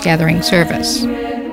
gathering service.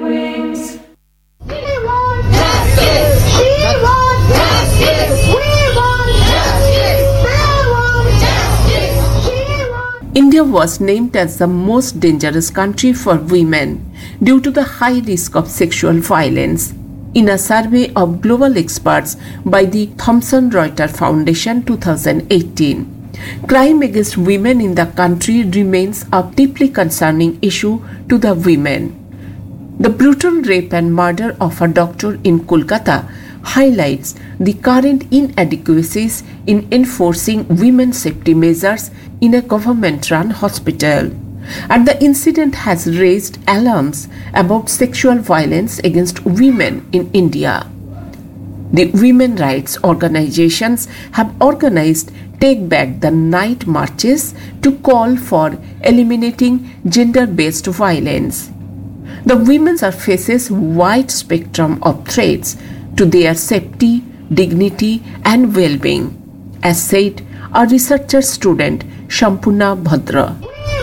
India was named as the most dangerous country for women due to the high risk of sexual violence in a survey of global experts by the Thomson Reuters Foundation 2018. Crime against women in the country remains a deeply concerning issue to the women. The brutal rape and murder of a doctor in Kolkata highlights the current inadequacies in enforcing women's safety measures in a government-run hospital. And the incident has raised alarms about sexual violence against women in India. The women rights organizations have organized Take Back the Night marches to call for eliminating gender-based violence. The women faces wide spectrum of threats to their safety, dignity and well-being, as said a researcher student Shampuna Bhadra.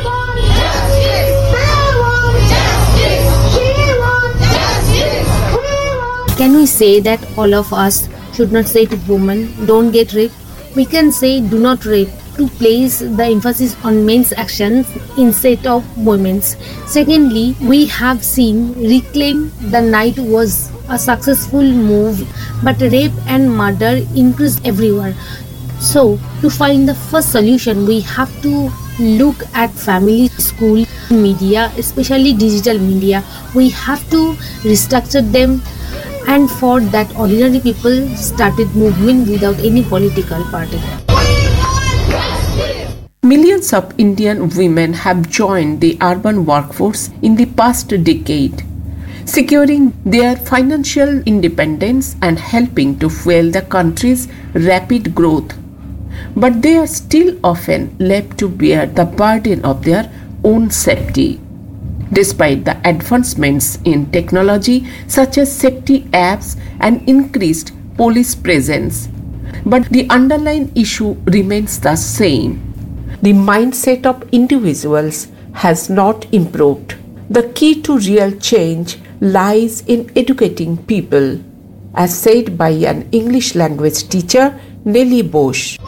Can we say that all of us should not say to women, don't get raped? We can say do not rape to place the emphasis on men's actions instead of women's. Secondly, we have seen Reclaim the Night was a successful move, but rape and murder increased everywhere. So, to find the first solution, we have to look at family, school, media, especially digital media. We have to restructure them, and for that ordinary people started movement without any political party. Millions of Indian women have joined the urban workforce in the past decade, securing their financial independence and helping to fuel the country's rapid growth. But they are still often left to bear the burden of their own safety. Despite the advancements in technology such as safety apps and increased police presence, but the underlying issue remains the same. The mindset of individuals has not improved. The key to real change lies in educating people, as said by an English language teacher, Nellie Bosch.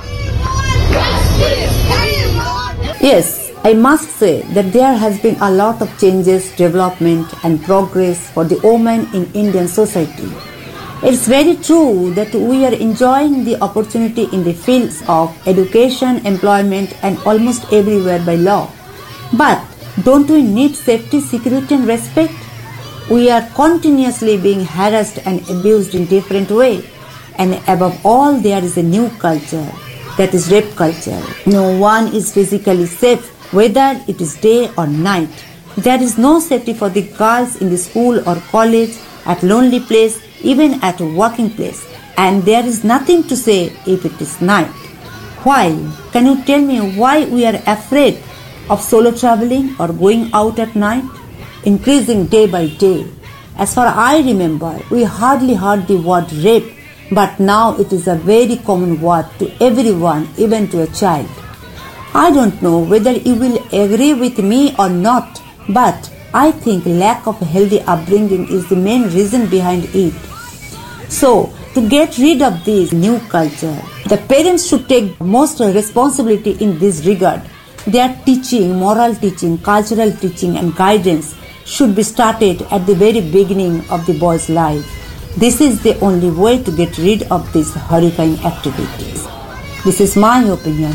Yes, I must say that there has been a lot of changes, development and progress for the women in Indian society. It's very true that we are enjoying the opportunity in the fields of education, employment and almost everywhere by law. But don't we need safety, security and respect? We are continuously being harassed and abused in different ways. And above all, there is a new culture, that is rape culture. No one is physically safe, whether it is day or night. There is no safety for the girls in the school or college, at lonely place, even at a working place. And there is nothing to say if it is night. Why? Can you tell me why we are afraid of solo traveling or going out at night? Increasing day by day. As far as I remember, we hardly heard the word rape, but now it is a very common word to everyone, even to a child. I don't know whether you will agree with me or not, but I think lack of healthy upbringing is the main reason behind it. So, to get rid of this new culture, the parents should take most responsibility in this regard. Their teaching, moral teaching, cultural teaching and guidance should be started at the very beginning of the boy's life. This is the only way to get rid of these horrifying activities. This is my opinion.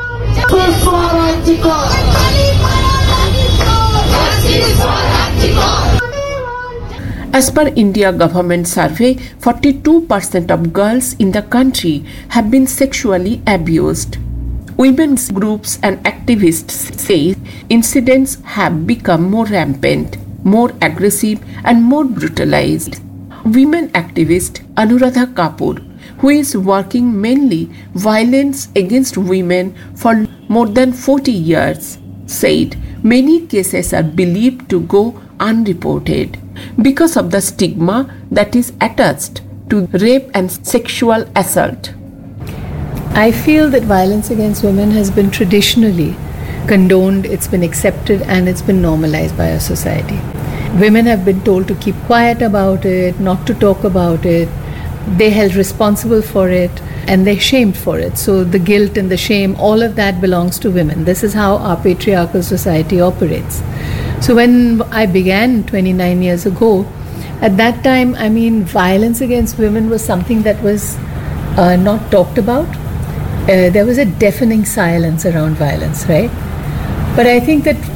As per India government survey, 42% of girls in the country have been sexually abused. Women's groups and activists say incidents have become more rampant, more aggressive and more brutalized. Women activist Anuradha Kapoor, who is working mainly violence against women for more than 40 years, said many cases are believed to go unreported because of the stigma that is attached to rape and sexual assault. I feel that violence against women has been traditionally condoned, it's been accepted, and it's been normalized by our society. Women have been told to keep quiet about it, not to talk about it. They're held responsible for it, and they're shamed for it. So the guilt and the shame, all of that belongs to women. This is how our patriarchal society operates. So when I began 29 years ago, at that time, violence against women was something that was not talked about. There was a deafening silence around violence, right? But I think that,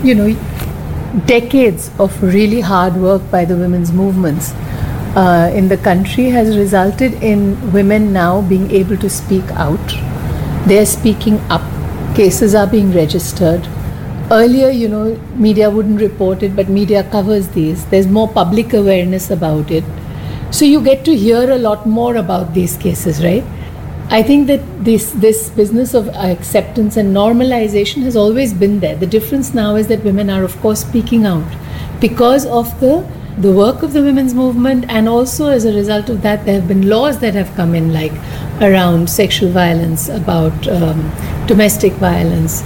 decades of really hard work by the women's movements in the country has resulted in women now being able to speak out. They're speaking up. Cases are being registered. Earlier, media wouldn't report it, but media covers these. There's more public awareness about it. So you get to hear a lot more about these cases, right? I think that this business of acceptance and normalization has always been there. The difference now is that women are, of course, speaking out because of the work of the women's movement, and also as a result of that, there have been laws that have come in, like around sexual violence, about domestic violence,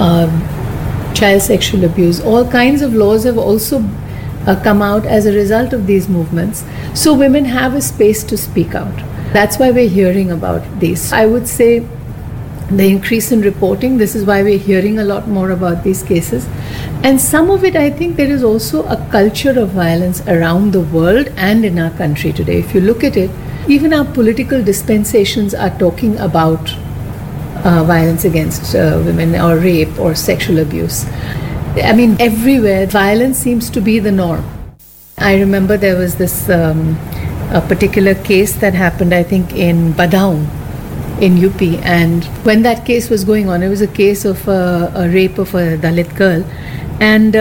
child sexual abuse. All kinds of laws have also come out as a result of these movements. So women have a space to speak out. That's why we're hearing about these. I would say the increase in reporting, this is why we're hearing a lot more about these cases. And some of it, I think there is also a culture of violence around the world and in our country today. If you look at it, even our political dispensations are talking about violence against women, or rape or sexual abuse. Everywhere, violence seems to be the norm. I remember there was this a particular case that happened, I think, in Badaun in UP, and when that case was going on, it was a case of a rape of a Dalit girl, and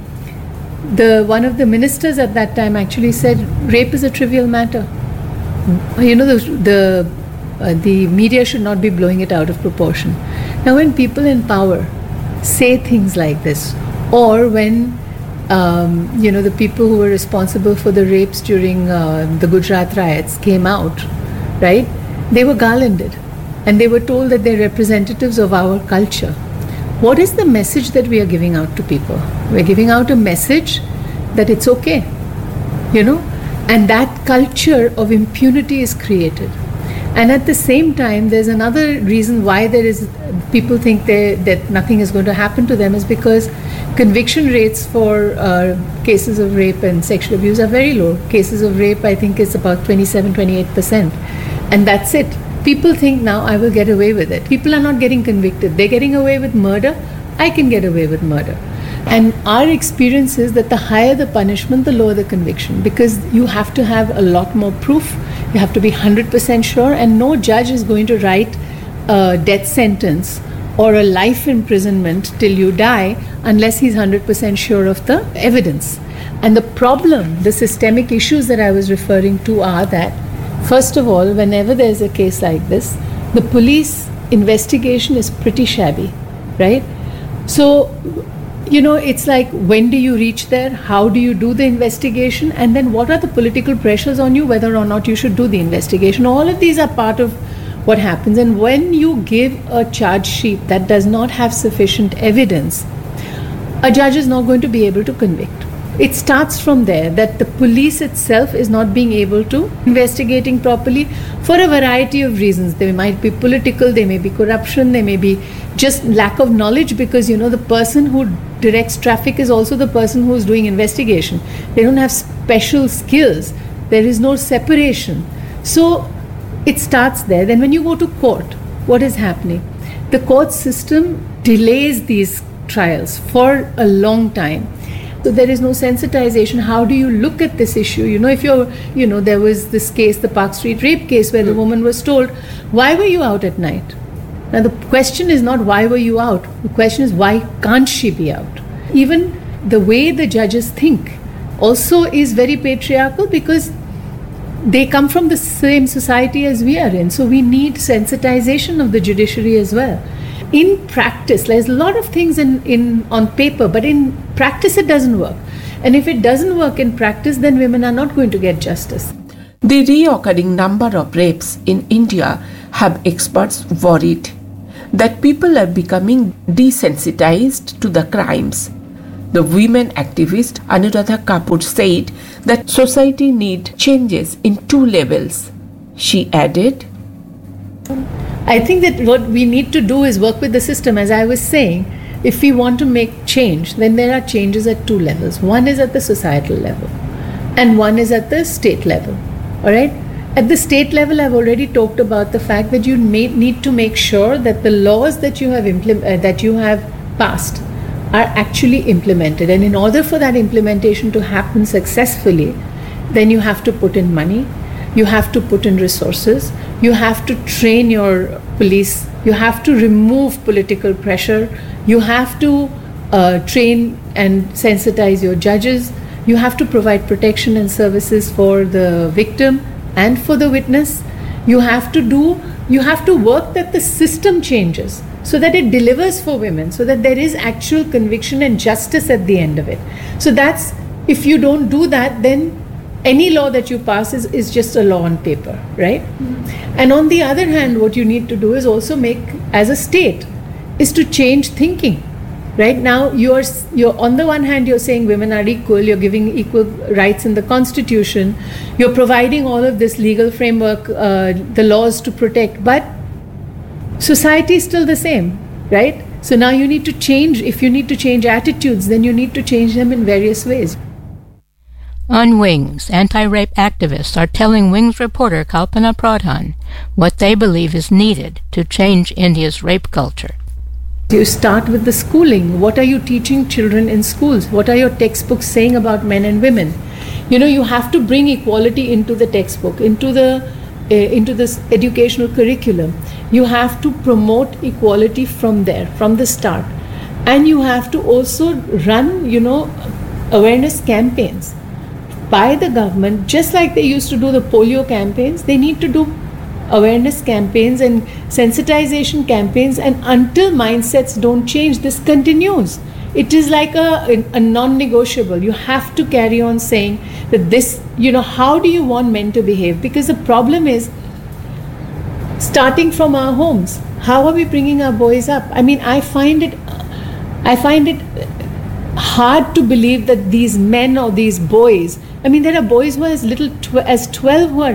one of the ministers at that time actually said rape is a trivial matter. The media should not be blowing it out of proportion. Now, when people in power say things like this, or when the people who were responsible for the rapes during the Gujarat riots came out, right? They were garlanded, and they were told that they're representatives of our culture. What is the message that we are giving out to people? We're giving out a message that it's okay, and that culture of impunity is created. And at the same time, there's another reason why people think that nothing is going to happen to them, is because conviction rates for cases of rape and sexual abuse are very low. Cases of rape, I think, is about 27-28%. And that's it. People think now I will get away with it. People are not getting convicted. They're getting away with murder. I can get away with murder. And our experience is that the higher the punishment, the lower the conviction, because you have to have a lot more proof. You have to be 100% sure, and no judge is going to write a death sentence or a life imprisonment till you die unless he's 100% sure of the evidence. And the problem, the systemic issues that I was referring to are that, first of all, whenever there's a case like this, the police investigation is pretty shabby, right? So, it's like, when do you reach there? How do you do the investigation? And then what are the political pressures on you, whether or not you should do the investigation? All of these are part of what happens. And when you give a charge sheet that does not have sufficient evidence, a judge is not going to be able to convict. It starts from there, that the police itself is not being able to investigating properly for a variety of reasons. They might be political, they may be corruption, they may be just lack of knowledge, because the person who directs traffic is also the person who is doing investigation. They don't have special skills. There is no separation. So it starts there. Then when you go to court, what is happening? The court system delays these trials for a long time. So there is no sensitization. How do you look at this issue? If there was this case, the Park Street rape case, where the woman was told, why were you out at night? Now the question is not why were you out? The question is, why can't she be out? Even the way the judges think also is very patriarchal, because they come from the same society as we are in. So we need sensitization of the judiciary as well. In practice, there's a lot of things on paper, but in practice it doesn't work. And if it doesn't work in practice, then women are not going to get justice. The reoccurring number of rapes in India have experts worried. that people are becoming desensitized to the crimes. The women activist Anuradha Kapoor said that society needs changes in 2 levels. She added, I think that what we need to do is work with the system. As I was saying, if we want to make change, then there are changes at 2 levels. One is at the societal level and one is at the state level. All right? At the state level, I've already talked about the fact that you need to make sure that the laws that you have passed are actually implemented. And in order for that implementation to happen successfully, then you have to put in money, you have to put in resources, you have to train your police, you have to remove political pressure, you have to train and sensitize your judges, you have to provide protection and services for the victim and for the witness. You have to work that the system changes so that it delivers for women, so that there is actual conviction and justice at the end of it. So that's, if you don't do that, then any law that you pass is just a law on paper, right? Mm-hmm. And on the other hand, what you need to do is also make, as a state, is to change thinking. Right now, you're on the one hand, you're saying women are equal, you're giving equal rights in the constitution, you're providing all of this legal framework, the laws to protect, but society is still the same, right? So now you need to change. If you need to change attitudes, then you need to change them in various ways. On Wings, anti-rape activists are telling Wings reporter Kalpana Pradhan what they believe is needed to change India's rape culture. You start with the schooling. What are you teaching children in schools? What are your textbooks saying about men and women? You have to bring equality into the textbook, into this educational curriculum. You have to promote equality from there, from the start. And you have to also run, awareness campaigns by the government, just like they used to do the polio campaigns. They need to do awareness campaigns and sensitization campaigns, and until mindsets don't change, this continues. It is like a non-negotiable. You have to carry on saying that this, how do you want men to behave? Because the problem is, starting from our homes, how are we bringing our boys up? I mean, I find it hard to believe that these men or these boys, there are boys who are as little as 12 who are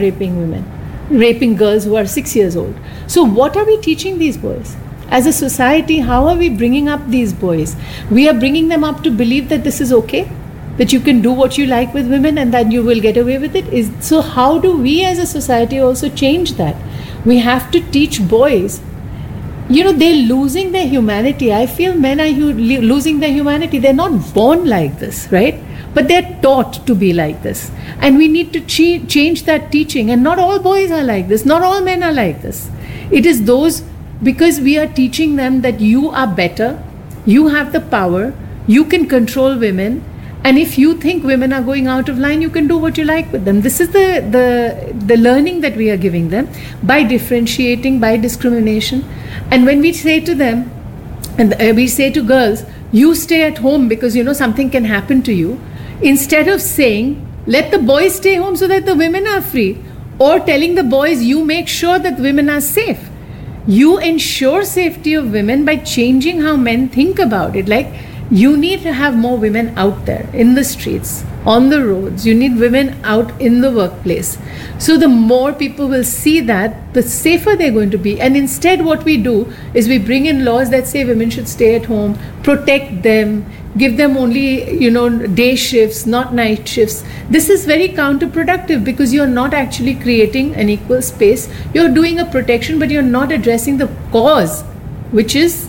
raping girls who are 6 years old. So what are we teaching these boys? As a society, how are we bringing up these boys? We are bringing them up to believe that this is okay, that you can do what you like with women and that you will get away with it. So how do we as a society also change that? We have to teach boys. They're losing their humanity. I feel men are losing their humanity. They're not born like this, right? But they're taught to be like this. And we need to change that teaching. And not all boys are like this. Not all men are like this. It is those, because we are teaching them that you are better, you have the power, you can control women, and if you think women are going out of line, you can do what you like with them. This is the learning that we are giving them by differentiating, by discrimination. And when we say to them, and we say to girls, you stay at home because something can happen to you, instead of saying, let the boys stay home so that the women are free, or telling the boys, you make sure that women are safe. You ensure safety of women by changing how men think about it. Like, you need to have more women out there in the streets, on the roads. You need women out in the workplace. So the more people will see that, the safer they're going to be. And instead what we do is we bring in laws that say women should stay at home, protect them, give them only, day shifts, not night shifts. This is very counterproductive because you're not actually creating an equal space. You're doing a protection, but you're not addressing the cause, which is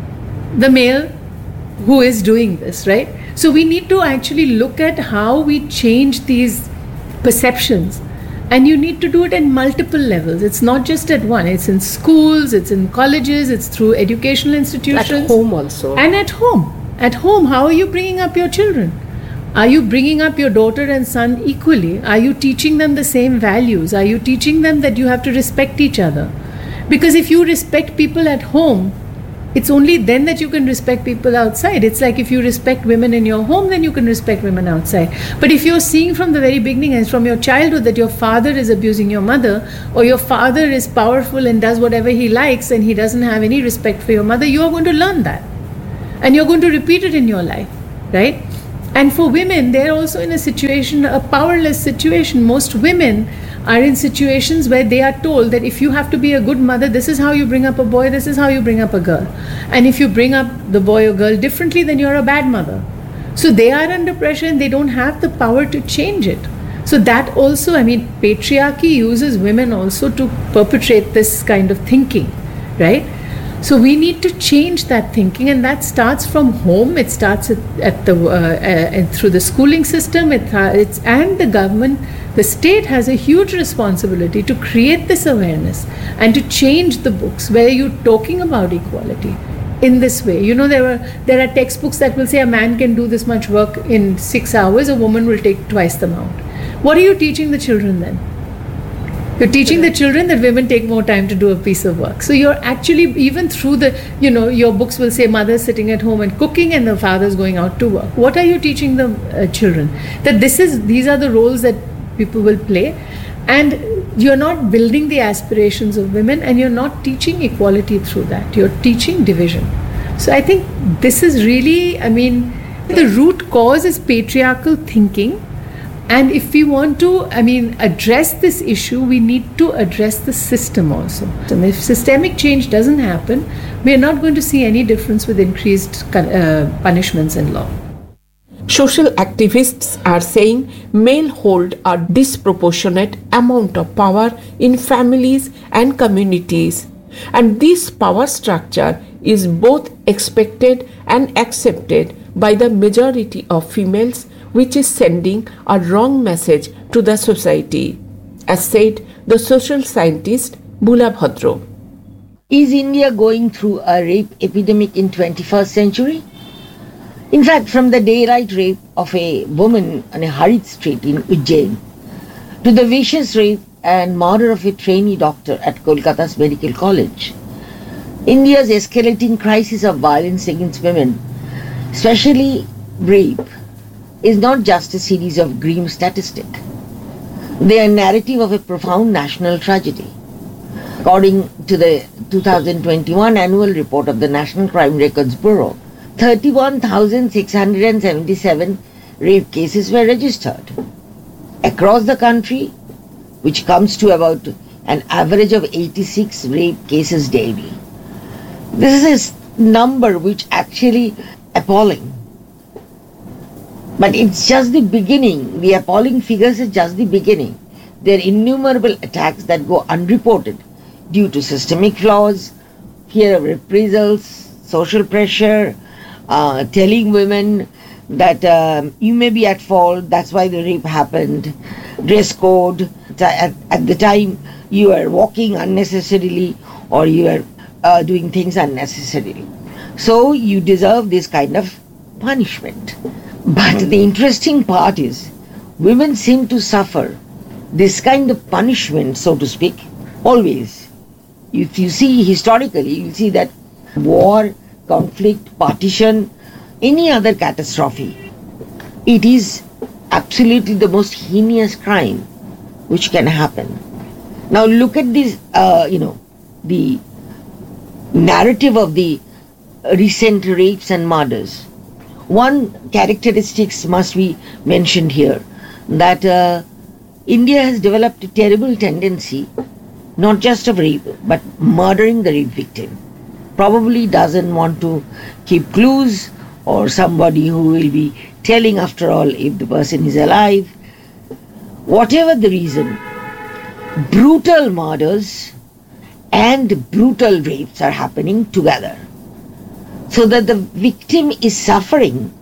the male who is doing this, right? So we need to actually look at how we change these perceptions. And you need to do it at multiple levels. It's not just at one. It's in schools, it's in colleges, it's through educational institutions. At home also. And at home. At home, how are you bringing up your children? Are you bringing up your daughter and son equally? Are you teaching them the same values? Are you teaching them that you have to respect each other? Because if you respect people at home, it's only then that you can respect people outside. It's like if you respect women in your home, then you can respect women outside. But if you're seeing from the very beginning and from your childhood that your father is abusing your mother, or your father is powerful and does whatever he likes and he doesn't have any respect for your mother, you are going to learn that. And you're going to repeat it in your life, right? And for women, they're also in a situation, a powerless situation. Most women are in situations where they are told that if you have to be a good mother, this is how you bring up a boy, this is how you bring up a girl. And if you bring up the boy or girl differently, then you're a bad mother. So they are under pressure and they don't have the power to change it. So that also, I mean, patriarchy uses women also to perpetrate this kind of thinking, right? So we need to change that thinking, and that starts from home. It starts through the schooling system. And the government, the state has a huge responsibility to create this awareness and to change the books where you're talking about equality in this way. You know, there are textbooks that will say a man can do this much work in 6 hours, a woman will take twice the amount. What are you teaching the children then? You're teaching the children that women take more time to do a piece of work. So you're actually, even through the, you know, your books will say mother's sitting at home and cooking and the father's going out to work. What are you teaching the children? That these are the roles that people will play, and you're not building the aspirations of women, and you're not teaching equality through that. You're teaching division. So I think this is really, I mean, the root cause is patriarchal thinking. And if we want to, I mean, address this issue, we need to address the system also. And if systemic change doesn't happen, we are not going to see any difference with increased punishments and law. Social activists are saying men hold a disproportionate amount of power in families and communities, and this power structure is both expected and accepted by the majority of females, which is sending a wrong message to the society, as said the social scientist Bula Bhadro. Is India going through a rape epidemic in 21st century? In fact, from the daylight rape of a woman on a hurried street in Ujjain to the vicious rape and murder of a trainee doctor at Kolkata's medical college, India's escalating crisis of violence against women, especially rape, is not just a series of grim statistics. They are a narrative of a profound national tragedy. According to the 2021 annual report of the National Crime Records Bureau, 31,677 rape cases were registered across the country, which comes to about an average of 86 rape cases daily. This is a number which actually appalling. But it's just the beginning. The appalling figures are just the beginning. There are innumerable attacks that go unreported due to systemic flaws, fear of reprisals, social pressure, telling women that you may be at fault, that's why the rape happened, dress code, at the time you are walking unnecessarily or you are doing things unnecessarily. So you deserve this kind of punishment. But the interesting part is, women seem to suffer this kind of punishment, so to speak, always. If you see historically, you see that war, conflict, partition, any other catastrophe, it is absolutely the most heinous crime which can happen. Now look at this, the narrative of the recent rapes and murders. One characteristics must be mentioned here, that India has developed a terrible tendency, not just of rape, but murdering the rape victim. Probably doesn't want to keep clues or somebody who will be telling after all if the person is alive. Whatever the reason, brutal murders and brutal rapes are happening together, so that the victim is suffering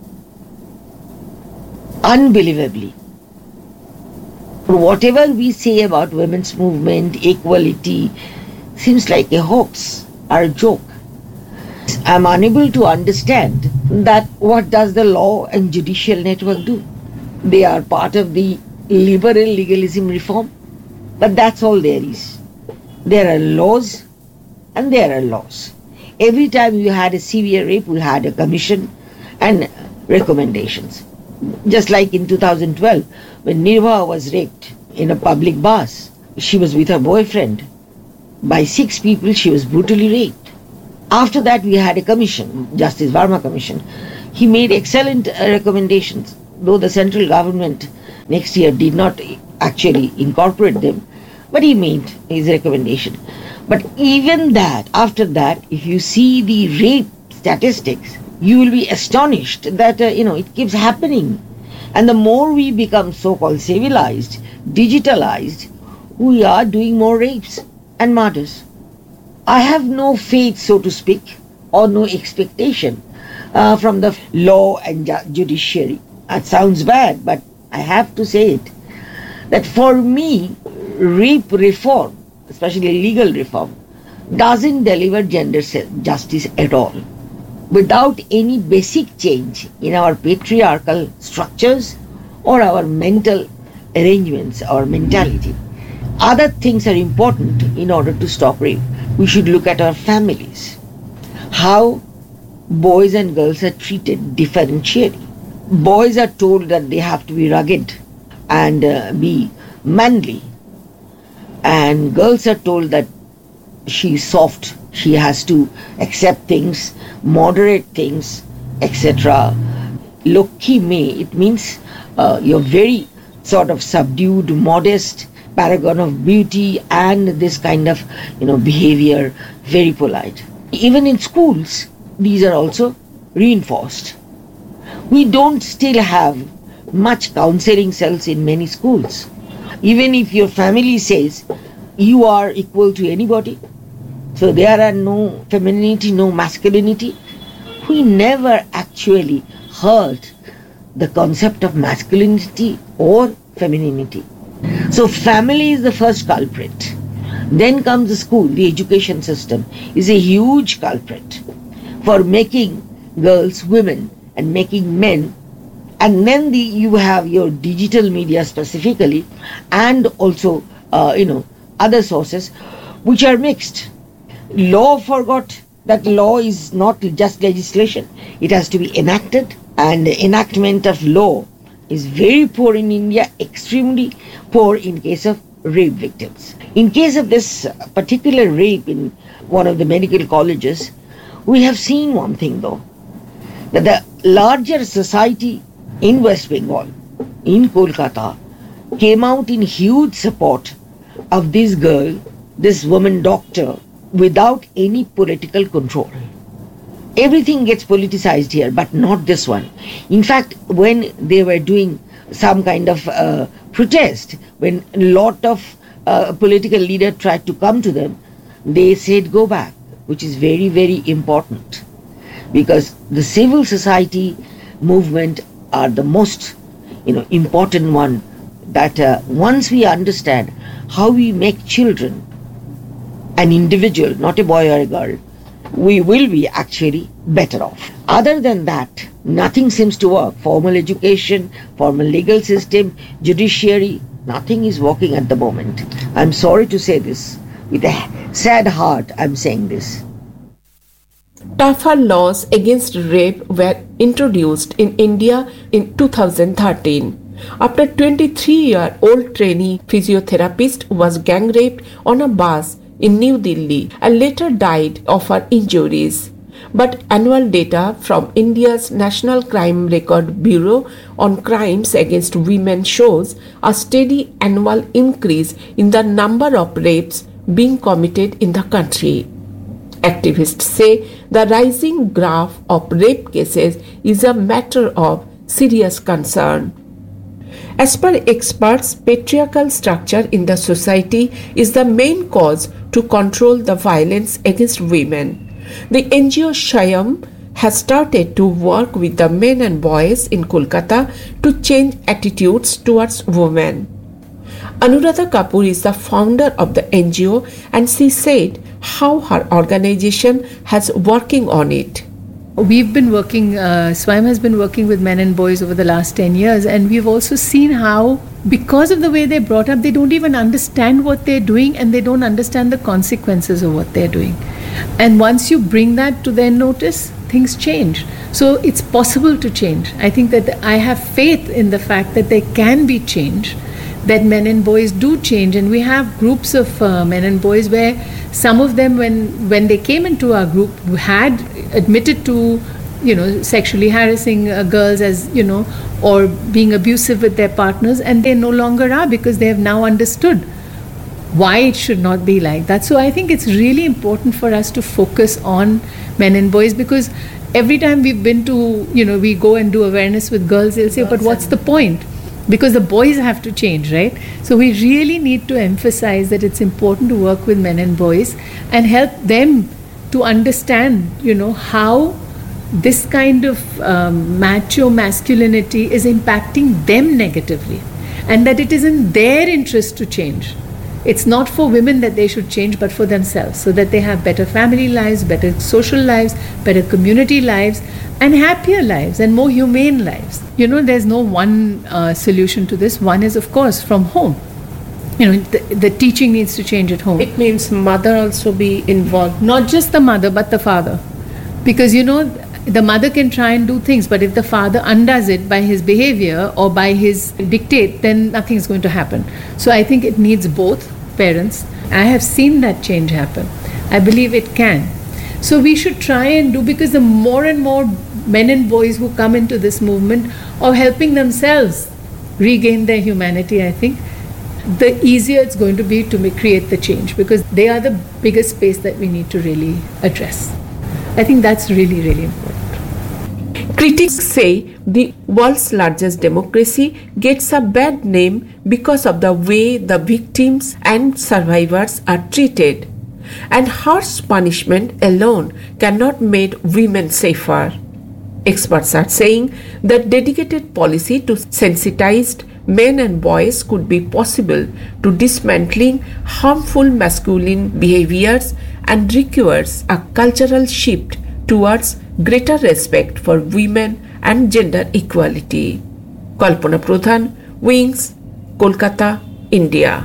unbelievably. Whatever we say about women's movement, equality, seems like a hoax or a joke. I'm unable to understand that what does the law and judicial network do? They are part of the liberal legalism reform, but that's all there is. There are laws and there are laws. Every time you had a severe rape, we had a commission and recommendations. Just like in 2012, when Nirbhaya was raped in a public bus, she was with her boyfriend. By 6 people, she was brutally raped. After that, we had a commission, Justice Verma Commission. He made excellent recommendations, though the central government next year did not actually incorporate them, but he made his recommendation. But even that, after that, if you see the rape statistics, you will be astonished that, it keeps happening. And the more we become so-called civilized, digitalized, we are doing more rapes and murders. I have no faith, so to speak, or no expectation from the law and judiciary. That sounds bad, but I have to say it. That for me, rape reform, especially legal reform, doesn't deliver gender justice at all. Without any basic change in our patriarchal structures or our mental arrangements, our mentality. Other things are important in order to stop rape. We should look at our families, how boys and girls are treated differentially. Boys are told that they have to be rugged and be manly, and girls are told that she's soft, she has to accept things, moderate things, etc. Lokhi me, it means you're very sort of subdued, modest, paragon of beauty, and this kind of behavior, very polite. Even in schools, these are also reinforced. We don't still have much counseling cells in many schools. Even if your family says you are equal to anybody, so there are no femininity, no masculinity, we never actually heard the concept of masculinity or femininity. So family is the first culprit. Then comes the school. The education system is a huge culprit for making girls women and making men. And then you have your digital media specifically, and also other sources which are mixed. Law forgot that law is not just legislation. It has to be enacted, and the enactment of law is very poor in India, extremely poor in case of rape victims. In case of this particular rape in one of the medical colleges, we have seen one thing though, that the larger society in West Bengal, in Kolkata, came out in huge support of this girl, this woman doctor, without any political control. Everything gets politicized here, but not this one. In fact, when they were doing some kind of protest, when a lot of political leaders tried to come to them, they said go back, which is very, very important, because the civil society movement are the most important one, that once we understand how we make children an individual, not a boy or a girl, we will be actually better off. Other than that, nothing seems to work. Formal education, formal legal system, judiciary, nothing is working at the moment. I'm sorry to say this. With a sad heart, I'm saying this. Tougher laws against rape were introduced in India in 2013. After 23-year-old trainee physiotherapist was gang raped on a bus in New Delhi and later died of her injuries. But annual data from India's National Crime Record Bureau on crimes against women shows a steady annual increase in the number of rapes being committed in the country. Activists say the rising graph of rape cases is a matter of serious concern. As per experts, patriarchal structure in the society is the main cause to control the violence against women. The NGO Shyam has started to work with the men and boys in Kolkata to change attitudes towards women. Anuradha Kapoor is the founder of the NGO, and she said how her organization has working on it. We've been working, Swayam has been working with men and boys over the last 10 years, and we've also seen how, because of the way they're brought up, they don't even understand what they're doing, and they don't understand the consequences of what they're doing. And once you bring that to their notice, things change. So it's possible to change. I think that I have faith in the fact that there can be change, that men and boys do change. And we have groups of men and boys where some of them, when they came into our group, had admitted to, sexually harassing girls as, or being abusive with their partners, and they no longer are, because they have now understood why it should not be like that. So I think it's really important for us to focus on men and boys, because every time we've been to, we go and do awareness with girls, they'll say, but what's the point? Because the boys have to change, right? So we really need to emphasize that it's important to work with men and boys and help them to understand, how this kind of macho masculinity is impacting them negatively, and that it is in their interest to change. It's not for women that they should change, but for themselves, so that they have better family lives, better social lives, better community lives, and happier lives, and more humane lives. There's no one solution to this. One is, of course, from home. The teaching needs to change at home. It means mother also be involved. Not just the mother, but the father. Because, the mother can try and do things, but if the father undoes it by his behavior or by his dictate, then nothing is going to happen. So I think it needs both parents. I have seen that change happen. I believe it can. So we should try and do, because the more and more men and boys who come into this movement of helping themselves regain their humanity, I think, the easier it's going to be to create the change, because they are the biggest space that we need to really address. I think that's really, really important. Critics say the world's largest democracy gets a bad name because of the way the victims and survivors are treated, and harsh punishment alone cannot make women safer. Experts are saying that dedicated policy to sensitized men and boys could be possible to dismantling harmful masculine behaviors and requires a cultural shift towards greater respect for women and gender equality. Kalpana Pradhan, Wings, Kolkata, India.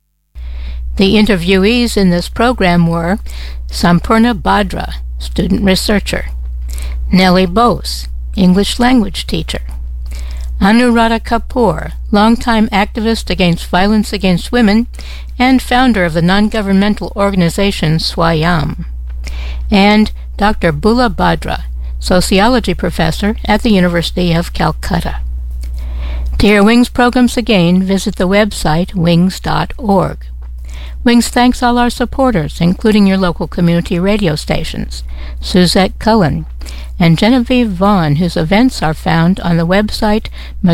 The interviewees in this program were Sampurna Bhadra, student researcher; Nellie Bose, English language teacher; Anuradha Kapoor, longtime activist against violence against women and founder of the non-governmental organization Swayam; and Dr. Bula Bhadra, sociology professor at the University of Calcutta. To hear Wings programs again, visit the website wings.org. Wings thanks all our supporters, including your local community radio stations, Suzette Cullen, and Genevieve Vaughn, whose events are found on the website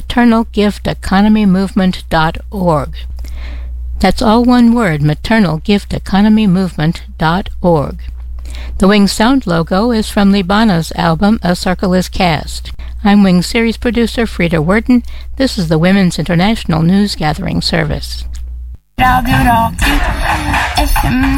maternalgifteconomymovement.org. That's all one word, maternalgifteconomymovement.org. The Wings sound logo is from Libana's album A Circle is Cast. I'm Wings series producer Frida Worden. This is the Women's International News Gathering Service. Radio Rakel, FM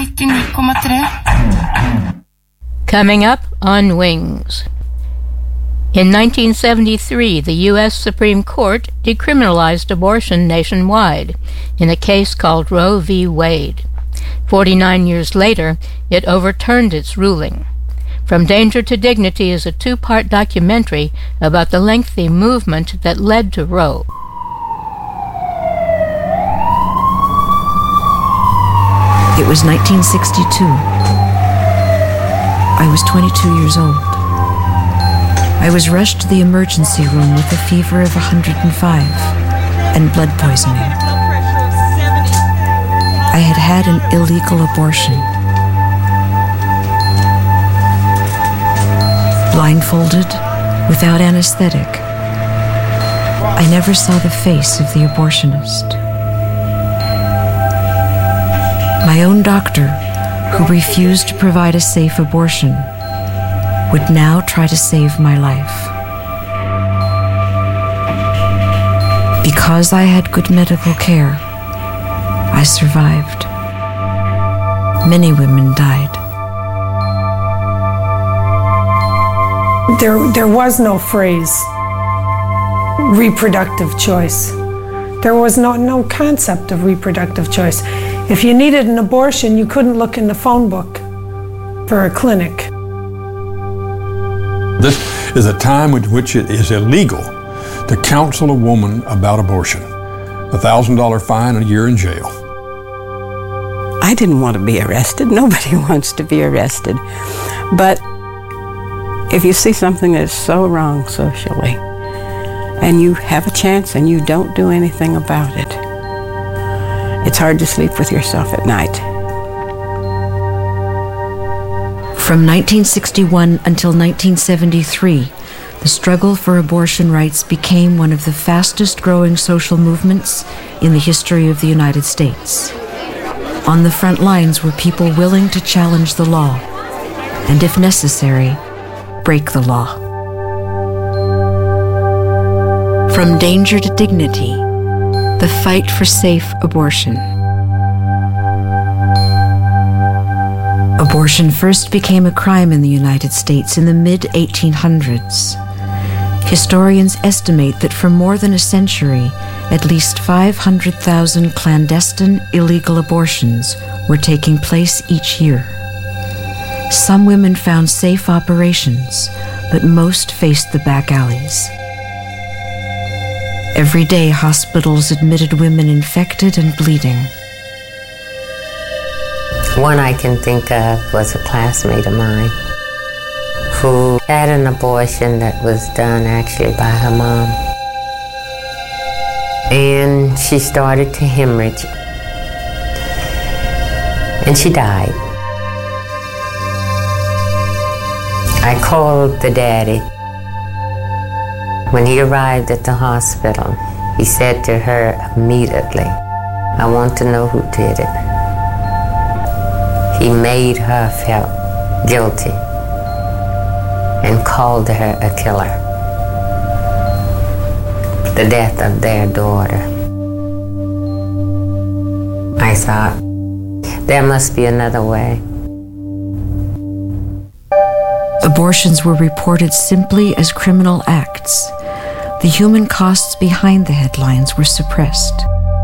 99,3. Coming up on Wings. In 1973, the U.S. Supreme Court decriminalized abortion nationwide in a case called Roe v. Wade. 49 years later, it overturned its ruling. From Danger to Dignity is a two-part documentary about the lengthy movement that led to Roe. It was 1962. I was 22 years old. I was rushed to the emergency room with a fever of 105 and blood poisoning. I had had an illegal abortion. Blindfolded, without anesthetic, I never saw the face of the abortionist. My own doctor, who refused to provide a safe abortion, would now try to save my life. Because I had good medical care, I survived. Many women died. There was no phrase, reproductive choice. There was no concept of reproductive choice. If you needed an abortion, you couldn't look in the phone book for a clinic. This is a time in which it is illegal to counsel a woman about abortion. $1,000 fine and a year in jail. I didn't want to be arrested. Nobody wants to be arrested. But if you see something that's so wrong socially, and you have a chance and you don't do anything about it, it's hard to sleep with yourself at night. From 1961 until 1973, the struggle for abortion rights became one of the fastest-growing social movements in the history of the United States. On the front lines were people willing to challenge the law, and if necessary, break the law. From danger to dignity, the fight for safe abortion. Abortion first became a crime in the United States in the mid-1800s. Historians estimate that for more than a century, at least 500,000 clandestine illegal abortions were taking place each year. Some women found safe operations, but most faced the back alleys. Every day, hospitals admitted women infected and bleeding. One I can think of was a classmate of mine who had an abortion that was done actually by her mom. And she started to hemorrhage. And she died. I called the daddy. When he arrived at the hospital, he said to her immediately, "I want to know who did it." He made her feel guilty and called her a killer. The death of their daughter. I thought, there must be another way. Abortions were reported simply as criminal acts. The human costs behind the headlines were suppressed.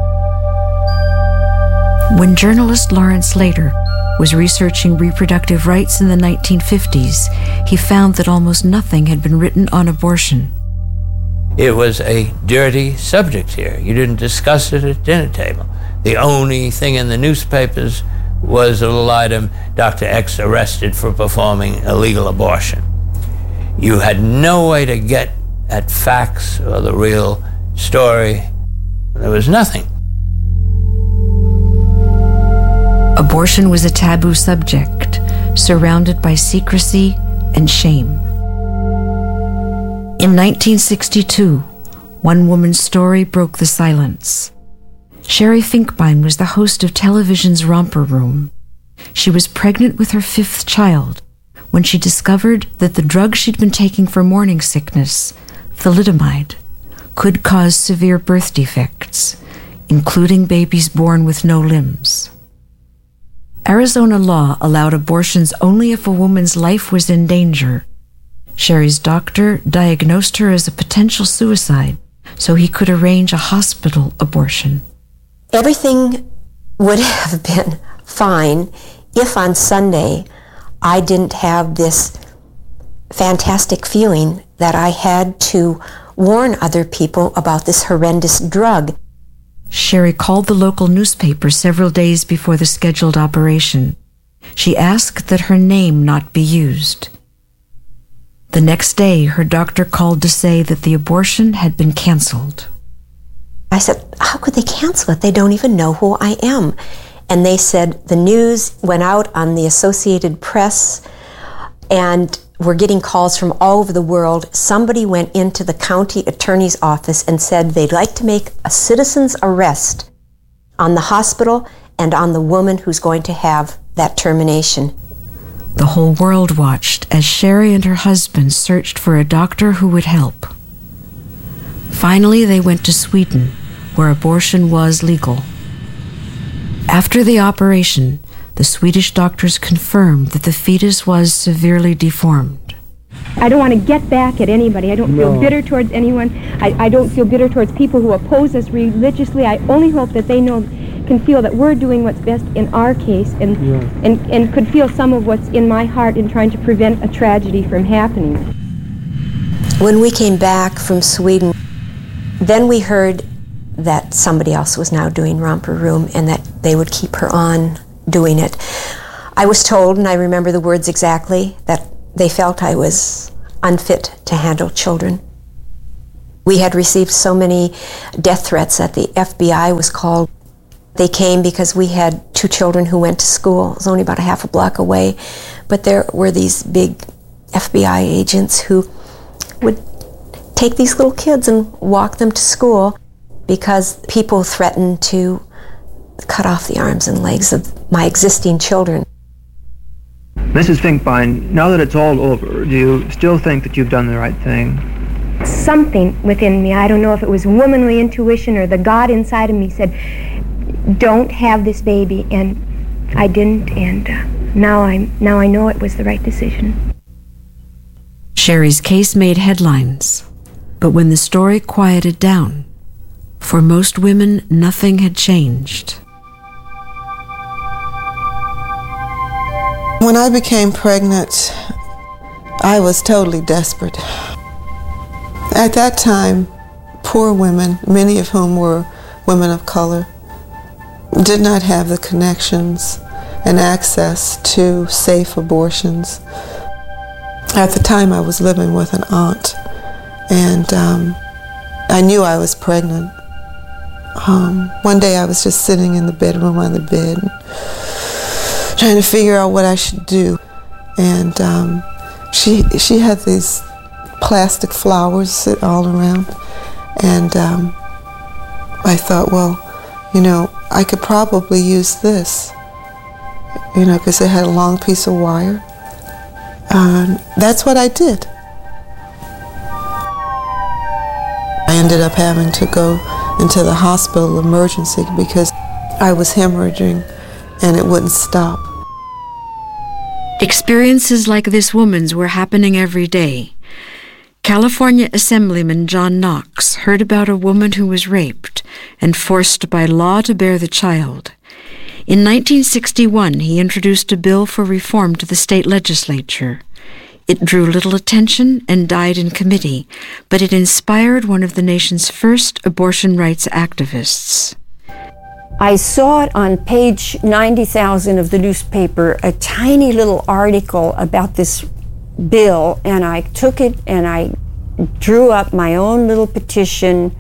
When journalist Lawrence Slater was researching reproductive rights in the 1950s, he found that almost nothing had been written on abortion. It was a dirty subject here. You didn't discuss it at dinner table. The only thing in the newspapers was a little item, Dr. X arrested for performing illegal abortion. You had no way to get at facts or the real story. There was nothing. Abortion was a taboo subject, surrounded by secrecy and shame. In 1962, one woman's story broke the silence. Sherry Finkbein was the host of television's Romper Room. She was pregnant with her 5th child when she discovered that the drug she'd been taking for morning sickness, thalidomide, could cause severe birth defects, including babies born with no limbs. Arizona law allowed abortions only if a woman's life was in danger. Sherry's doctor diagnosed her as a potential suicide, so he could arrange a hospital abortion. Everything would have been fine if on Sunday I didn't have this fantastic feeling that I had to warn other people about this horrendous drug. Sherry called the local newspaper several days before the scheduled operation. She asked that her name not be used. The next day, her doctor called to say that the abortion had been canceled. I said, how could they cancel it? They don't even know who I am. And they said the news went out on the Associated Press, and we're getting calls from all over the world. Somebody went into the county attorney's office and said they'd like to make a citizen's arrest on the hospital and on the woman who's going to have that termination. The whole world watched as Sherry and her husband searched for a doctor who would help. Finally, they went to Sweden, where abortion was legal. After the operation, the Swedish doctors confirmed that the fetus was severely deformed. I don't want to get back at anybody. I don't feel bitter towards anyone. I don't feel bitter towards people who oppose us religiously. I only hope that they know can feel that we're doing what's best in our case, and could feel some of what's in my heart in trying to prevent a tragedy from happening. When we came back from Sweden, then we heard that somebody else was now doing Romper Room and that they would keep her on doing it. I was told, and I remember the words exactly, that they felt I was unfit to handle children. We had received so many death threats that the FBI was called. They came because we had 2 children who went to school. It was only about a half a block away, but there were these big FBI agents who would take these little kids and walk them to school because people threatened to cut off the arms and legs of my existing children. Mrs. Finkbein, now that it's all over, do you still think that you've done the right thing? Something within me, I don't know if it was womanly intuition or the God inside of me said, don't have this baby, and I didn't, and now I know it was the right decision. Sherry's case made headlines, but when the story quieted down, for most women, nothing had changed. When I became pregnant, I was totally desperate. At that time, poor women, many of whom were women of color, did not have the connections and access to safe abortions. At the time, I was living with an aunt, and I knew I was pregnant. One day I was just sitting in the bedroom on the bed, trying to figure out what I should do. And she had these plastic flowers sit all around. And I thought, well, I could probably use this, because it had a long piece of wire. That's what I did. I ended up having to go into the hospital emergency because I was hemorrhaging and it wouldn't stop. Experiences like this woman's were happening every day. California Assemblyman John Knox heard about a woman who was raped and forced by law to bear the child. In 1961, he introduced a bill for reform to the state legislature. It drew little attention and died in committee, but it inspired one of the nation's first abortion rights activists. I saw it on page 90,000 of the newspaper, a tiny little article about this bill, and I took it and I drew up my own little petition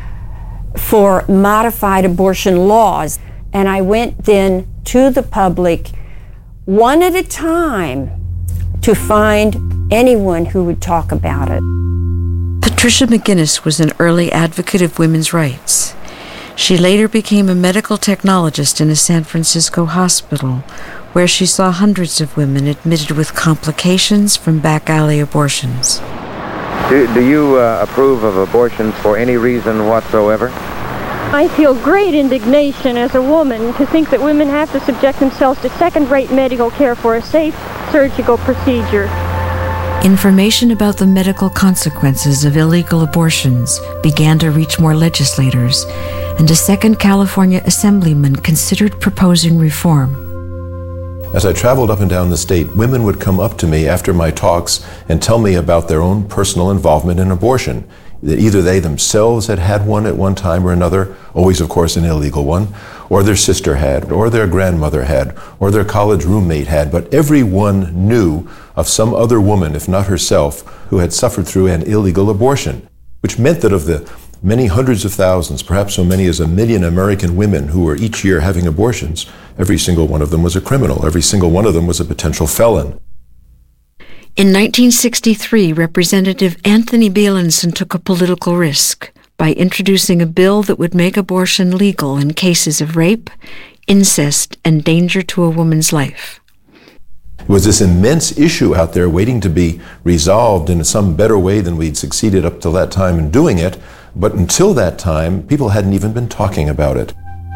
for modified abortion laws. And I went then to the public, one at a time, to find anyone who would talk about it. Patricia McGinnis was an early advocate of women's rights. She later became a medical technologist in a San Francisco hospital, where she saw hundreds of women admitted with complications from back alley abortions. Do you approve of abortions for any reason whatsoever? I feel great indignation as a woman to think that women have to subject themselves to second-rate medical care for a safe surgical procedure. Information about the medical consequences of illegal abortions began to reach more legislators, and a second California Assemblyman considered proposing reform. As I traveled up and down the state, women would come up to me after my talks and tell me about their own personal involvement in abortion. That either they themselves had had one at one time or another, always of course an illegal one, or their sister had, or their grandmother had, or their college roommate had, but everyone knew of some other woman, if not herself, who had suffered through an illegal abortion, which meant that of the many hundreds of thousands, perhaps so many as 1 million American women who were each year having abortions, every single one of them was a criminal, every single one of them was a potential felon. In 1963, Representative Anthony Bielenson took a political risk by introducing a bill that would make abortion legal in cases of rape, incest, and danger to a woman's life. It was this immense issue out there waiting to be resolved in some better way than we'd succeeded up till that time in doing it, but until that time, people hadn't even been talking about it.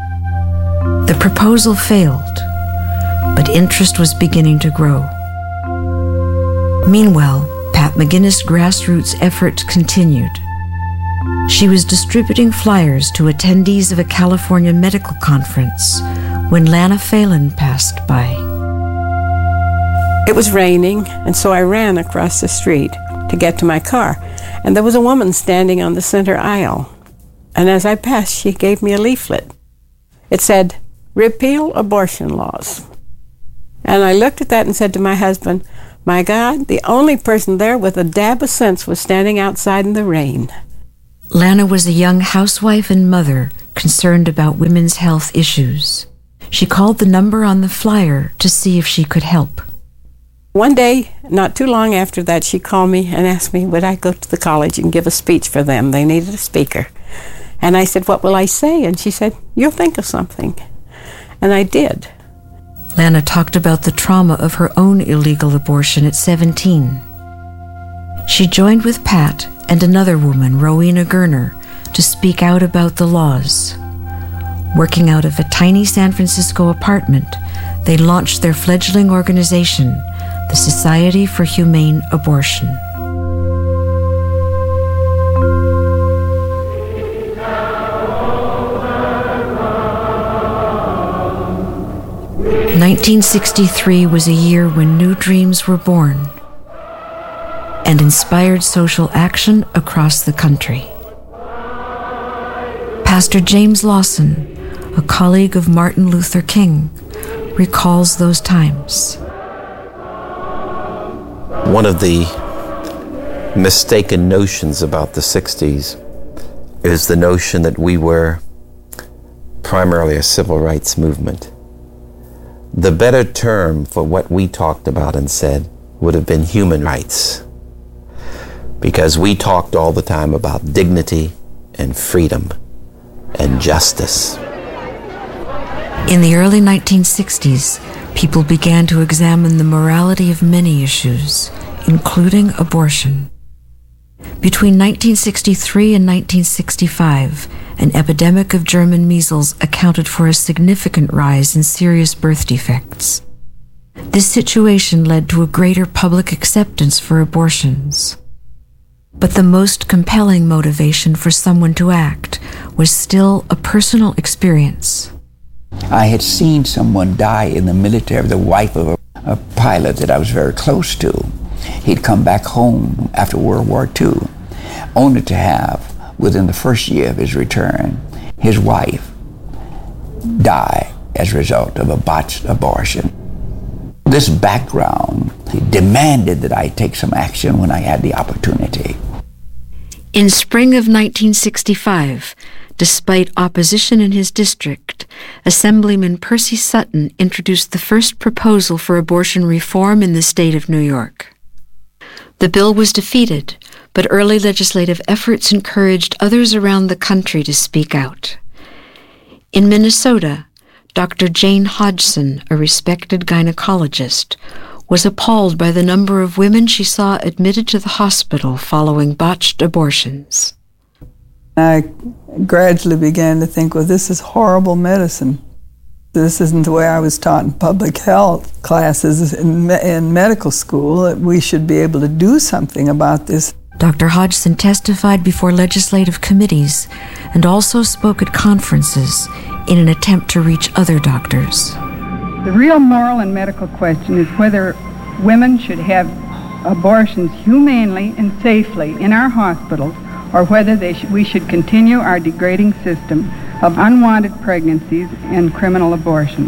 The proposal failed, but interest was beginning to grow. Meanwhile, Pat McGinnis' grassroots efforts continued. She was distributing flyers to attendees of a California medical conference when Lana Phelan passed by. It was raining, and so I ran across the street to get to my car. And there was a woman standing on the center aisle. And as I passed, she gave me a leaflet. It said, "Repeal abortion laws." And I looked at that and said to my husband, my God, the only person there with a dab of sense was standing outside in the rain. Lana was a young housewife and mother concerned about women's health issues. She called the number on the flyer to see if she could help. One day, not too long after that, she called me and asked me, would I go to the college and give a speech for them? They needed a speaker. And I said, what will I say? And she said, you'll think of something. And I did. Lana talked about the trauma of her own illegal abortion at 17. She joined with Pat and another woman, Rowena Gerner, to speak out about the laws. Working out of a tiny San Francisco apartment, they launched their fledgling organization, the Society for Humane Abortion. "1963 was a year when new dreams were born and inspired social action across the country. Pastor James Lawson, a colleague of Martin Luther King, recalls those times. One of the mistaken notions about the 60s is the notion that we were primarily a civil rights movement. The better term for what we talked about and said would have been human rights, because we talked all the time about dignity and freedom and justice. In the early 1960s, people began to examine the morality of many issues, including abortion. Between 1963 and 1965, an epidemic of German measles accounted for a significant rise in serious birth defects. This situation led to a greater public acceptance for abortions. But the most compelling motivation for someone to act was still a personal experience. I had seen someone die in the military, the wife of a pilot that I was very close to. He'd come back home after World War II, only to have, within the first year of his return, his wife die as a result of a botched abortion. This background demanded that I take some action when I had the opportunity. In spring of 1965, despite opposition in his district, Assemblyman Percy Sutton introduced the first proposal for abortion reform in the state of New York. The bill was defeated, but early legislative efforts encouraged others around the country to speak out. In Minnesota, Dr. Jane Hodgson, a respected gynecologist, was appalled by the number of women she saw admitted to the hospital following botched abortions. I gradually began to think, well, this is horrible medicine. This isn't the way I was taught in public health classes in medical school, that we should be able to do something about this. Dr. Hodgson testified before legislative committees and also spoke at conferences in an attempt to reach other doctors. The real moral and medical question is whether women should have abortions humanely and safely in our hospitals, or whether we should continue our degrading system of unwanted pregnancies and criminal abortions.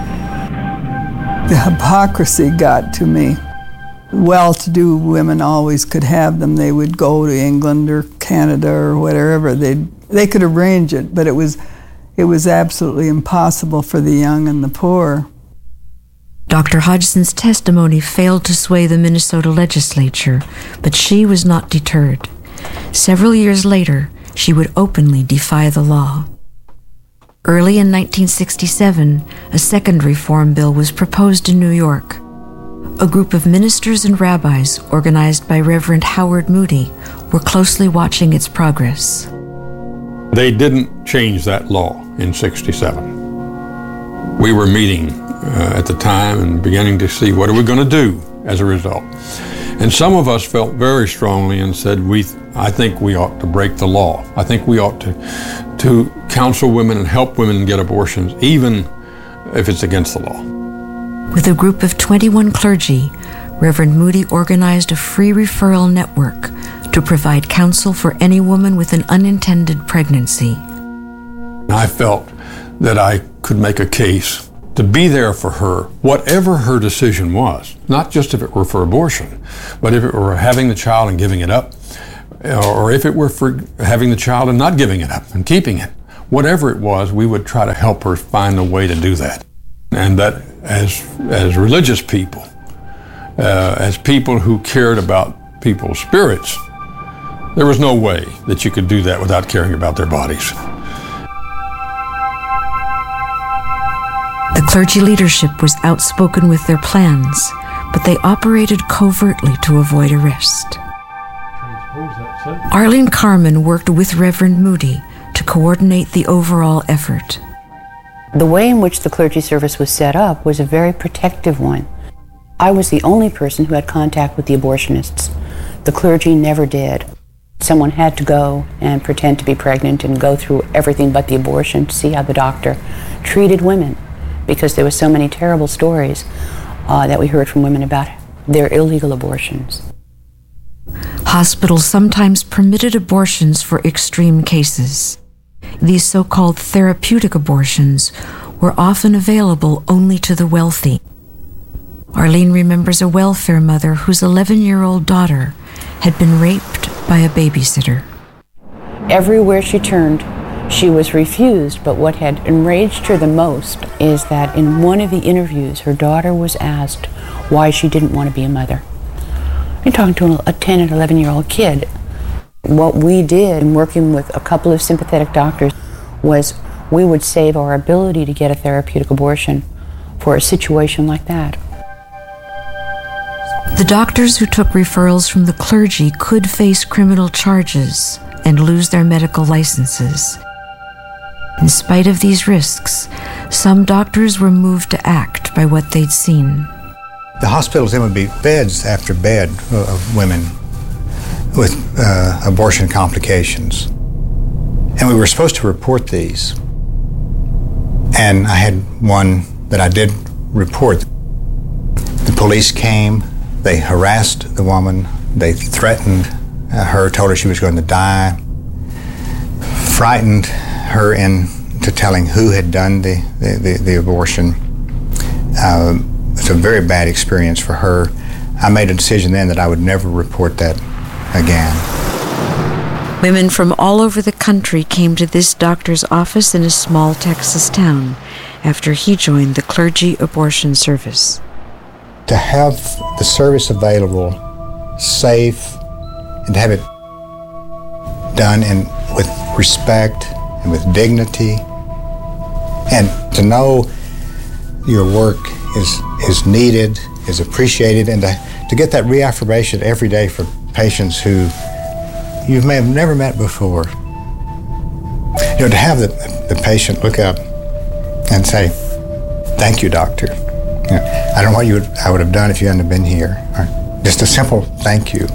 The hypocrisy got to me. Well-to-do women always could have them. They would go to England or Canada or whatever. They could arrange it, but it was absolutely impossible for the young and the poor. Dr. Hodgson's testimony failed to sway the Minnesota legislature, but she was not deterred. Several years later, she would openly defy the law. Early in 1967, a second reform bill was proposed in New York. A group of ministers and rabbis, organized by Reverend Howard Moody, were closely watching its progress. They didn't change that law in '67. We were meeting at the time and beginning to see what are we going to do as a result. And some of us felt very strongly and said, I think we ought to break the law. I think we ought to counsel women and help women get abortions, even if it's against the law. With a group of 21 clergy, Reverend Moody organized a free referral network to provide counsel for any woman with an unintended pregnancy. I felt that I could make a case to be there for her, whatever her decision was, not just if it were for abortion, but if it were having the child and giving it up, or if it were for having the child and not giving it up and keeping it. Whatever it was, we would try to help her find a way to do that. And that as religious people, as people who cared about people's spirits, there was no way that you could do that without caring about their bodies. The clergy leadership was outspoken with their plans, but they operated covertly to avoid arrest. Arlene Carman worked with Reverend Moody to coordinate the overall effort. The way in which the clergy service was set up was a very protective one. I was the only person who had contact with the abortionists. The clergy never did. Someone had to go and pretend to be pregnant and go through everything but the abortion to see how the doctor treated women, because there were so many terrible stories that we heard from women about their illegal abortions. Hospitals sometimes permitted abortions for extreme cases. These so-called therapeutic abortions were often available only to the wealthy. Arlene remembers a welfare mother whose 11-year-old daughter had been raped by a babysitter. Everywhere she turned, she was refused, but what had enraged her the most is that in one of the interviews, her daughter was asked why she didn't want to be a mother. You're talking to a 10 and 11-year-old kid. What we did in working with a couple of sympathetic doctors was we would save our ability to get a therapeutic abortion for a situation like that. The doctors who took referrals from the clergy could face criminal charges and lose their medical licenses. In spite of these risks, some doctors were moved to act by what they'd seen. The hospitals, there would be beds after bed of women with abortion complications. And we were supposed to report these. And I had one that I did report. The police came, they harassed the woman, they threatened her, told her she was going to die, frightened her into telling who had done the abortion. It's a very bad experience for her. I made a decision then that I would never report that again. Women from all over the country came to this doctor's office in a small Texas town after he joined the clergy abortion service. To have the service available, safe, and to have it done with respect and with dignity, and to know your work is needed, is appreciated, and to get that reaffirmation every day for patients who you may have never met before. You know, to have the patient look up and say, "Thank you, doctor. You know, I don't know what I would have done if you hadn't been here." Or just a simple thank you.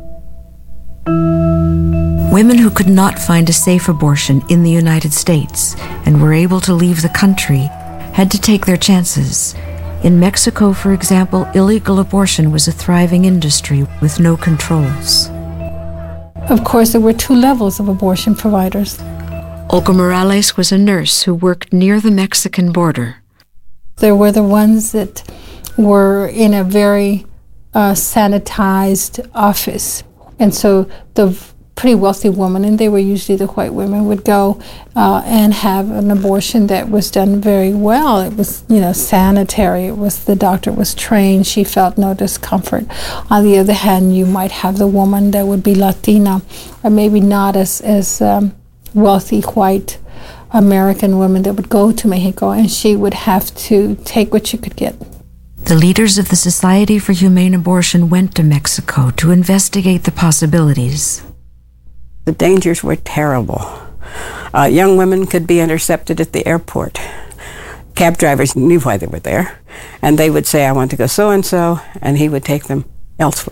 Women who could not find a safe abortion in the United States and were able to leave the country had to take their chances. In Mexico, for example, illegal abortion was a thriving industry with no controls. Of course, there were two levels of abortion providers. Olga Morales was a nurse who worked near the Mexican border. There were the ones that were in a very sanitized office. And so the pretty wealthy woman, and they were usually the white women, would go and have an abortion that was done very well. It was, sanitary. It was, the doctor was trained. She felt no discomfort. On the other hand, you might have the woman that would be Latina, or maybe not as wealthy white American woman that would go to Mexico, and she would have to take what she could get. The leaders of the Society for Humane Abortion went to Mexico to investigate the possibilities. The dangers were terrible. Young women could be intercepted at the airport. Cab drivers knew why they were there, and they would say, "I want to go so-and-so," and he would take them elsewhere.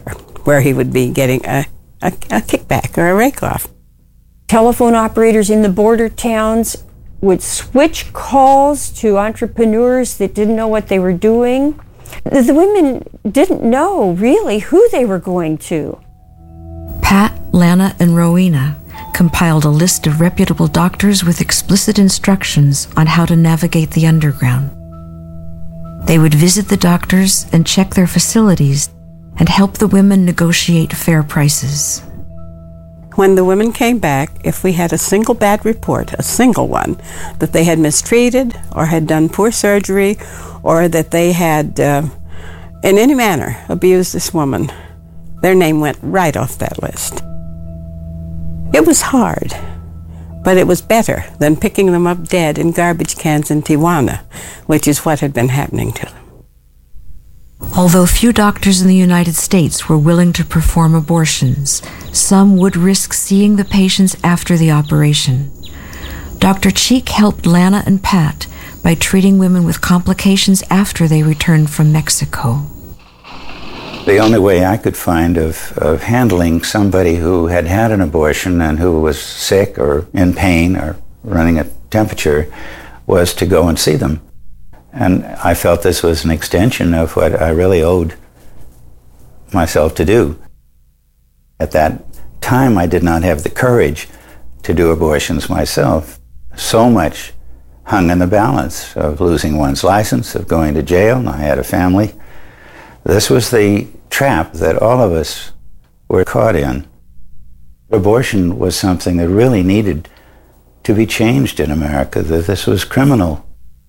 where he would be getting a kickback or a rake-off. Telephone operators in the border towns would switch calls to entrepreneurs that didn't know what they were doing. The women didn't know really who they were going to. Pat, Lana, and Rowena compiled a list of reputable doctors with explicit instructions on how to navigate the underground. They would visit the doctors and check their facilities and help the women negotiate fair prices. When the women came back, if we had a single bad report, a single one, that they had mistreated or had done poor surgery or that they had in any manner abused this woman, their name went right off that list. It was hard, but it was better than picking them up dead in garbage cans in Tijuana, which is what had been happening to them. Although few doctors in the United States were willing to perform abortions, some would risk seeing the patients after the operation. Dr. Cheek helped Lana and Pat by treating women with complications after they returned from Mexico. The only way I could find of handling somebody who had had an abortion and who was sick or in pain or running a temperature was to go and see them. And I felt this was an extension of what I really owed myself to do. At that time, I did not have the courage to do abortions myself. So much hung in the balance of losing one's license, of going to jail, and I had a family. This was the trap that all of us were caught in. Abortion was something that really needed to be changed in America, that this was criminal.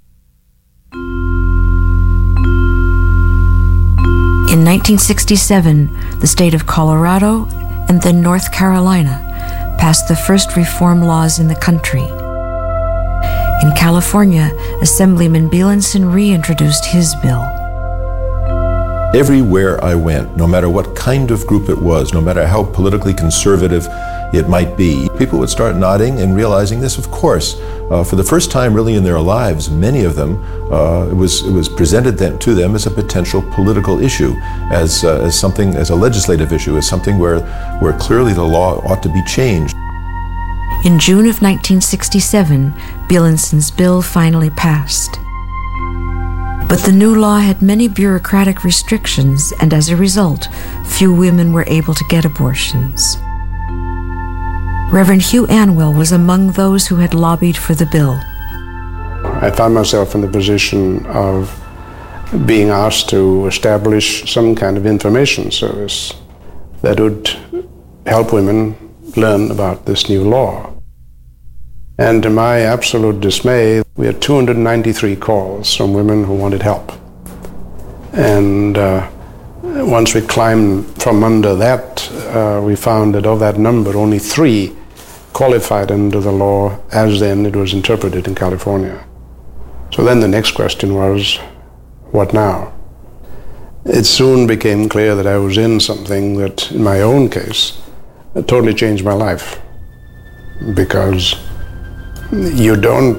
In 1967, the state of Colorado and then North Carolina passed the first reform laws in the country. In California, Assemblyman Bielenson reintroduced his bill. Everywhere I went, no matter what kind of group it was, no matter how politically conservative it might be, people would start nodding and realizing this, of course. For the first time really in their lives, many of them, it was presented to them as a potential political issue, as a legislative issue, as something where clearly the law ought to be changed. In June of 1967, Bielenson's bill finally passed. But the new law had many bureaucratic restrictions, and as a result, few women were able to get abortions. Reverend Hugh Anwell was among those who had lobbied for the bill. I found myself in the position of being asked to establish some kind of information service that would help women learn about this new law. And to my absolute dismay, we had 293 calls from women who wanted help. And once we climbed from under that, we found that of that number, only 3 qualified under the law as then it was interpreted in California. So then the next question was, what now? It soon became clear that I was in something that, in my own case, totally changed my life. Because you don't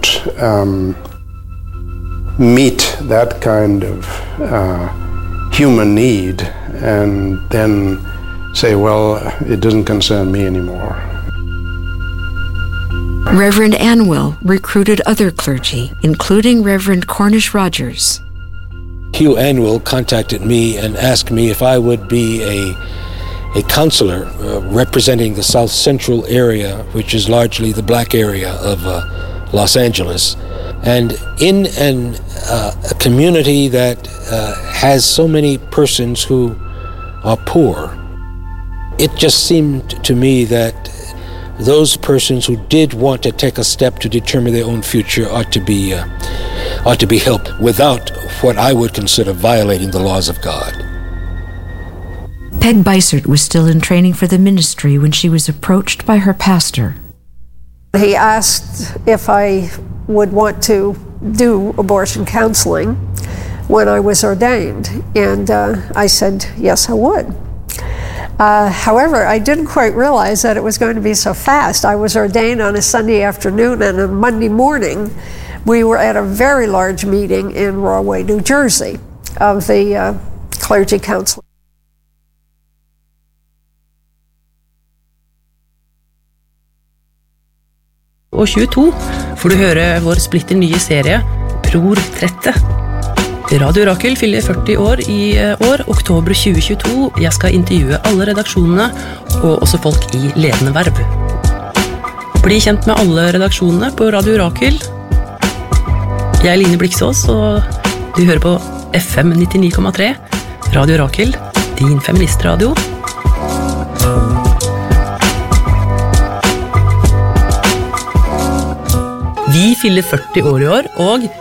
meet that kind of human need and then say, well, it doesn't concern me anymore. Reverend Anwell recruited other clergy, including Reverend Cornish Rogers. Hugh Anwell contacted me and asked me if I would be a counselor representing the South Central area, which is largely the black area of Los Angeles. And in a community that has so many persons who are poor, it just seemed to me that those persons who did want to take a step to determine their own future ought to be helped without what I would consider violating the laws of God. Peg Bysert was still in training for the ministry when she was approached by her pastor. He asked if I would want to do abortion counseling when I was ordained, and I said, yes, I would. However, I didn't quite realize that it was going to be so fast. I was ordained on a Sunday afternoon, and on Monday morning, we were at a very large meeting in Rahway, New Jersey, of the clergy council. og 22 får du høre vår splitter nye serie Portrettet. Radio Rakel fyller 40 år i år, oktober 2022. Jeg skal intervjue alle redaksjonene, og også folk i ledende verv. Bli kjent med alle redaksjonene på Radio Rakel. Jeg er Line Bliksås, og du hører på FM 99,3. Radio Rakel, din feministradio. Vi fyller 40 år i år, og